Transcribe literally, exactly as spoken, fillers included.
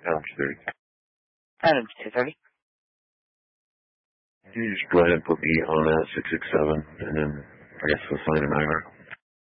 Adams two thirty. Adams two thirty. Can you just go ahead and put me on that six six seven, and then I guess we'll sign an I R.